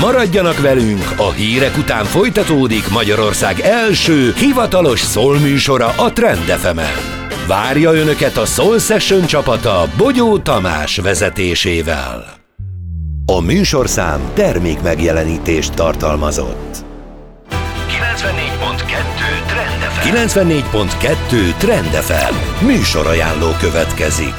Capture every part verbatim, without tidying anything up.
Maradjanak velünk, a hírek után folytatódik Magyarország első hivatalos szólműsora a Trend ef emen. Várja Önöket a Soul Session csapata Bogyó Tamás vezetésével. A műsorszám termék megjelenítést tartalmazott. kilencvennégy pont kettő Trend ef em kilencvennégy pont kettő Trend ef em műsorajánló következik.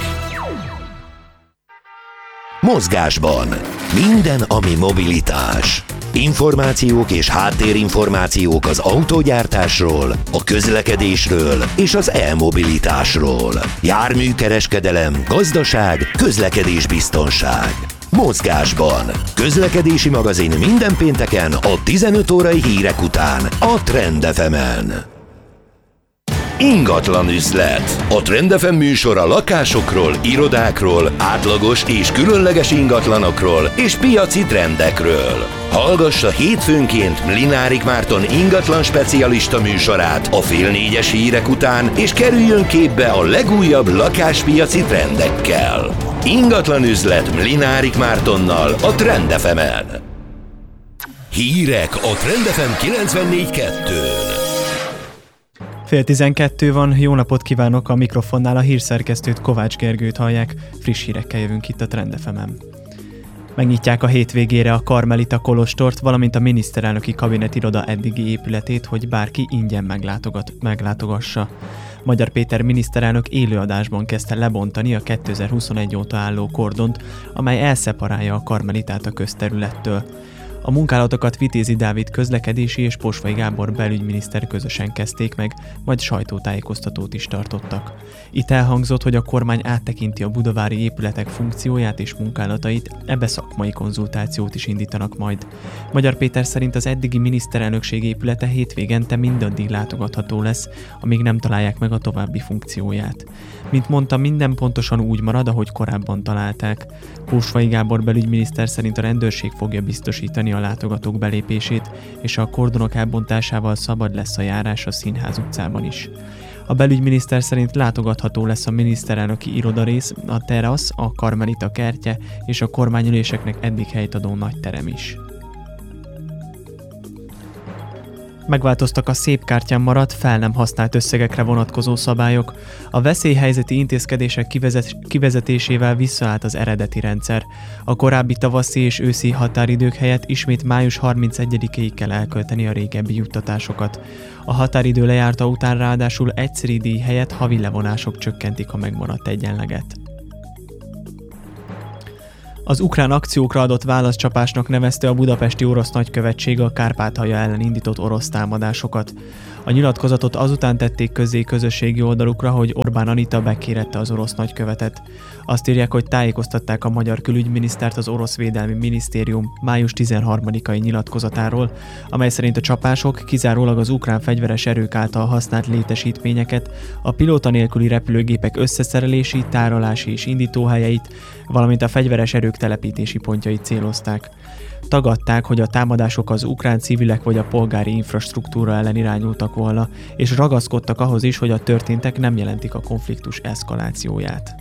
Mozgásban minden, ami mobilitás. Információk és háttérinformációk az autógyártásról, a közlekedésről és az e-mobilitásról. Járműkereskedelem, gazdaság, közlekedésbiztonság. Mozgásban. Közlekedési magazin minden pénteken a tizenöt órai hírek után a Trend ef emen. Ingatlan üzlet. A Trend ef em műsora lakásokról, irodákról, átlagos és különleges ingatlanokról és piaci trendekről. Hallgassa hétfőnként Mlinárik Márton ingatlan specialista műsorát a fél négyes hírek után, és kerüljön képbe a legújabb lakáspiaci trendekkel. Ingatlan üzlet Mlinárik Mártonnal a Trend ef emen. Hírek a Trend ef em kilencvennégy kettőn. Fél tizenkettő van, jó napot kívánok, a mikrofonnál a hírszerkesztőt, Kovács Gergőt hallják, friss hírekkel jövünk itt a Trend ef emen. Megnyitják a hétvégére a Karmelita kolostort, valamint a miniszterelnöki kabinetiroda eddigi épületét, hogy bárki ingyen meglátogat, meglátogassa. Magyar Péter miniszterelnök élőadásban kezdte lebontani a kétezer-huszonegy óta álló kordont, amely elszeparálja a Karmelitát a közterülettől. A munkálatokat Vitézi Dávid közlekedési és Posvai Gábor belügyminiszter közösen kezdték meg, majd sajtótájékoztatót is tartottak. Itt elhangzott, hogy a kormány áttekinti a budavári épületek funkcióját és munkálatait, ebbe szakmai konzultációt is indítanak majd. Magyar Péter szerint az eddigi miniszterelnökség épülete hétvégente mindaddig látogatható lesz, amíg nem találják meg a további funkcióját. Mint mondta, minden pontosan úgy marad, ahogy korábban találták. Posvai Gábor belügyminiszter szerint a rendőrség fogja biztosítani a látogatók belépését, és a kordonok elbontásával szabad lesz a járás a Színház utcában is. A belügyminiszter szerint látogatható lesz a miniszterelnöki irodarész, a terasz, a Karmelita kertje és a kormányüléseknek eddig helyt adó nagy terem is. Megváltoztak a szép kártyán maradt, fel nem használt összegekre vonatkozó szabályok. A veszélyhelyzeti intézkedések kivezet- kivezetésével visszaállt az eredeti rendszer. A korábbi tavaszi és őszi határidők helyett ismét május harmincegyedikéig kell elkölteni a régebbi juttatásokat. A határidő lejárta után ráadásul egyszeri díj helyett havi levonások csökkentik a megmaradt egyenleget. Az ukrán akciókra adott válaszcsapásnak nevezte a budapesti orosz nagykövetség a Kárpátalja ellen indított orosz támadásokat. A nyilatkozatot azután tették közzé közösségi oldalukra, hogy Orbán Anita bekérette az orosz nagykövetet. Azt írják, hogy tájékoztatták a magyar külügyminisztert az orosz védelmi minisztérium május tizenharmadikai nyilatkozatáról, amely szerint a csapások kizárólag az ukrán fegyveres erők által használt létesítményeket, a pilóta nélküli repülőgépek összeszerelési, tárolási és indítóhelyeit, valamint a fegyveres erők telepítési pontjait célozták. Tagadták, hogy a támadások az ukrán civilek vagy a polgári infrastruktúra ellen irányultak volna, és ragaszkodtak ahhoz is, hogy a történtek nem jelentik a konfliktus eszkalációját.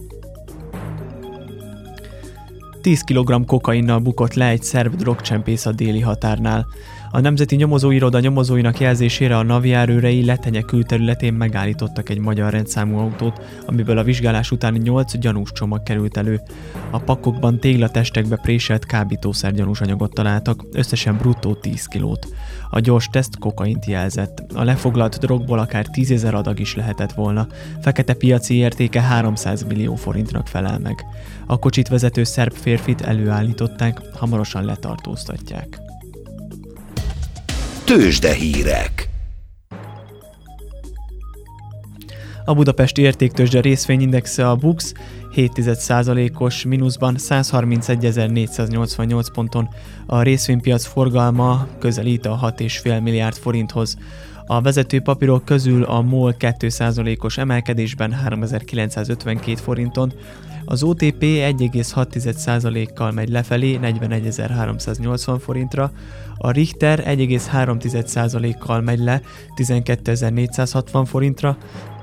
tíz kilogramm kokainnal bukott le egy szerb drogcsempész a déli határnál. A Nemzeti Nyomozóiroda nyomozóinak jelzésére a Naviár őrei Letenye külterületén megállítottak egy magyar rendszámú autót, amiből a vizsgálás után nyolc gyanús csomag került elő. A pakokban téglatestekbe préselt kábítószer gyanús anyagot találtak, összesen bruttó tíz kilót. A gyors teszt kokaint jelzett. A lefoglalt drogból akár tízezer adag is lehetett volna. Fekete piaci értéke háromszáz millió forintnak felel meg. A kocsit vezető szerb férfit előállították, hamarosan letartóztatják. Tőzsdehírek. A budapesti értéktőzsde részvényindexe, a BUX hét egész egy százalékos mínuszban százharmincegyezer-négyszáznyolcvannyolc ponton, a részvénypiac forgalma közelít a hat egész öt milliárd forinthoz. A vezető papírok közül a MOL két százalékos emelkedésben háromezer-kilencszázötvenkét forinton, az o té pé egy egész hat százalékkal megy lefelé negyvenegyezer-háromszáznyolcvan forintra, a Richter egy egész három százalékkal megy le tizenkétezer-négyszázhatvan forintra,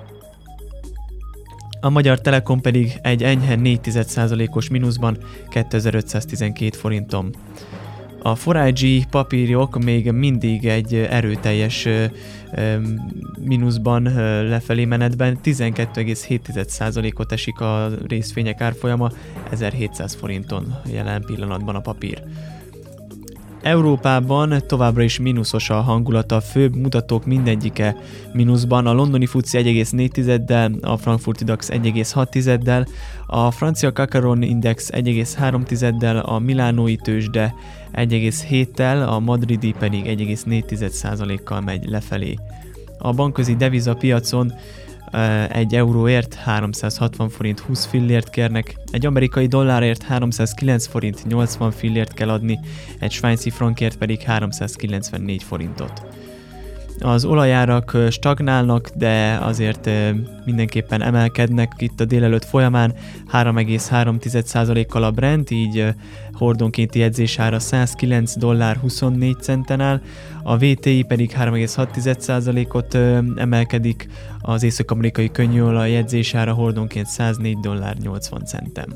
a Magyar Telekom pedig egy enyhe négy százalékos mínuszban kétezer-ötszáztizenkét forinton. A forágyi papírok még mindig egy erőteljes mínuszban lefelé menetben, tizenkét egész hét százalékot esik a részvények árfolyama, ezerhétszáz forinton jelen pillanatban a papír. Európában továbbra is mínuszos a hangulata, a főbb mutatók mindegyike mínuszban, a londoni fuci egy egész négy-del, a frankfurti dax egy egész hat-del, a francia Kakaron Index egy egész három-del, a milánói tőzsde egy egész hét-tel, a madridi pedig egy egész négy százalékkal megy lefelé. A bankközi devizapiacon egy euróért háromszázhatvan forint húsz fillért kérnek, egy amerikai dollárért háromszázkilenc forint nyolcvan fillért kell adni, egy svájci frankért pedig háromszázkilencvennégy forintot. Az olajárak stagnálnak, de azért mindenképpen emelkednek itt a délelőtt folyamán, három egész három százalékkal a Brent, így hordonkénti jegyzésára százkilenc dollár huszonnégy centen áll, a vé té i pedig három egész hat százalékot emelkedik, az észak-amerikai könnyűolaj jegyzésára hordonként száznégy dollár nyolcvan centen.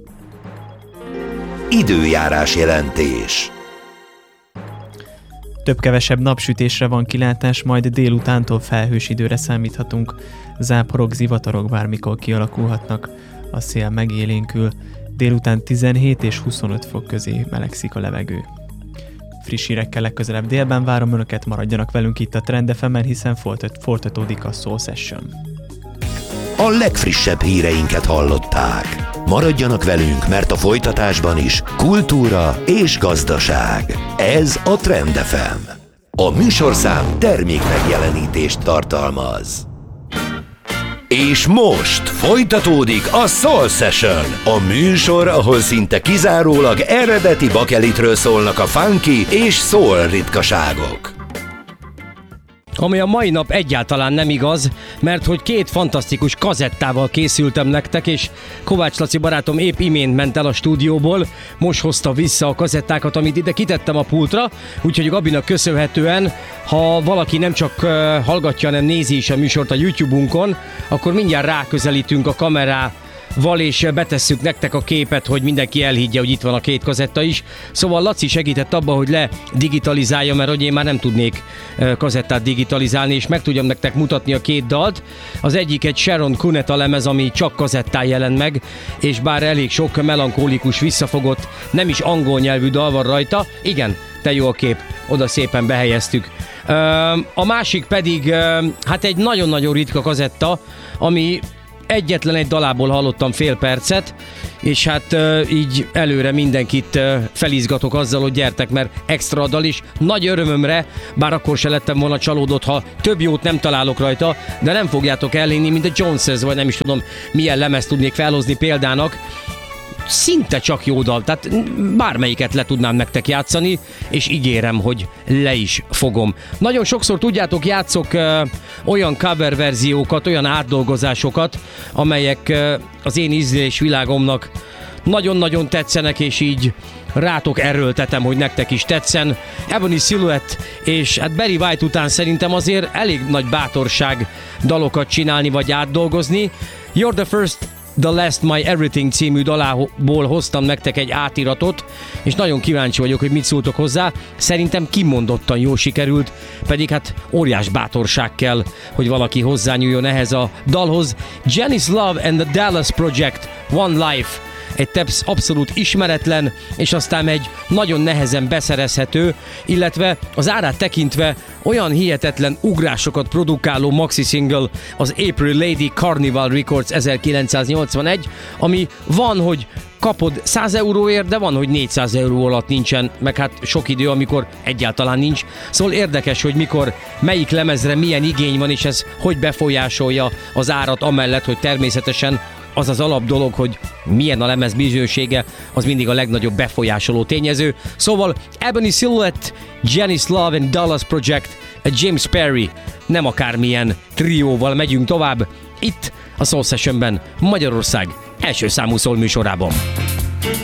Időjárás jelentés. Több-kevesebb napsütésre van kilátás, majd délutántól felhős időre számíthatunk. Záporok, zivatarok bármikor kialakulhatnak, a szél megélénkül, délután tizenhét és huszonöt fok közé melegszik a levegő. Friss hírekkel legközelebb délben várom önöket, maradjanak velünk itt a Trend ef emen, hiszen folytat, folytatódik a Soul Session. A legfrissebb híreinket hallották. Maradjanak velünk, mert a folytatásban is kultúra és gazdaság. Ez a Trend ef em. A műsorszám termék megjelenítést tartalmaz. És most folytatódik a Soul Session, a műsor, ahol szinte kizárólag eredeti bakelitről szólnak a funky és soul ritkaságok. Ami a mai nap egyáltalán nem igaz, mert hogy két fantasztikus kazettával készültem nektek, és Kovács Laci barátom épp imént ment el a stúdióból, most hozta vissza a kazettákat, amit ide kitettem a pultra, úgyhogy Gabinak köszönhetően, ha valaki nem csak hallgatja, hanem nézi is a műsort a YouTube-unkon, akkor mindjárt ráközelítünk a kamerá val és betesszük nektek a képet, hogy mindenki elhiggye, hogy itt van a két kazetta is. Szóval Laci segített abba, hogy le digitalizálja, mert hogy én már nem tudnék kazettát digitalizálni, és meg tudjam nektek mutatni a két dalt. Az egyik egy Sharon Cuneta lemez, ami csak kazettán jelent meg, és bár elég sok melankólikus, visszafogott, nem is angol nyelvű dal van rajta, igen, te jó a kép, oda szépen behelyeztük. A másik pedig, hát egy nagyon-nagyon ritka kazetta, ami egyetlen egy dalából hallottam fél percet, és hát uh, így előre mindenkit uh, felizgatok azzal, hogy gyertek, mert extra dal is. Nagy örömömre, bár akkor se lettem volna csalódott, ha több jót nem találok rajta, de nem fogjátok elhinni, mint a Joneses, vagy nem is tudom, milyen lemezt tudnék felhozni példának. Szinte csak jó dal, tehát bármelyiket le tudnám nektek játszani, és ígérem, hogy le is fogom. Nagyon sokszor tudjátok, játszok ö, olyan cover verziókat, olyan átdolgozásokat, amelyek ö, az én ízlésvilágomnak nagyon-nagyon tetszenek, és így rátok erőltetem, hogy nektek is tetszen. Ebony Silhouette és hát Barry White után szerintem azért elég nagy bátorság dalokat csinálni vagy átdolgozni. You're the First, The Last, My Everything című dalából hoztam nektek egy átiratot, és nagyon kíváncsi vagyok, hogy mit szóltok hozzá. Szerintem kimondottan jól sikerült, pedig hát óriás bátorság kell, hogy valaki hozzányúljon ehhez a dalhoz. Janice Love and the Dallas Project, One Life, egy tepsz abszolút ismeretlen, és aztán egy nagyon nehezen beszerezhető, illetve az árát tekintve olyan hihetetlen ugrásokat produkáló maxi single, az April Lady Carnival Records ezerkilencszáznyolcvanegy, ami van, hogy kapod száz euróért, de van, hogy négyszáz euró alatt nincsen, meg hát sok idő, amikor egyáltalán nincs. Szóval érdekes, hogy mikor, melyik lemezre milyen igény van, és ez hogy befolyásolja az árat, amellett, hogy természetesen az az alap dolog, hogy milyen a lemez minősége, az mindig a legnagyobb befolyásoló tényező. Szóval Ebony Silhouette, Janice Love and Dallas Project, a James Perry, nem akármilyen trióval megyünk tovább, itt a Soul Sessionben, Magyarország első számú soul műsorában.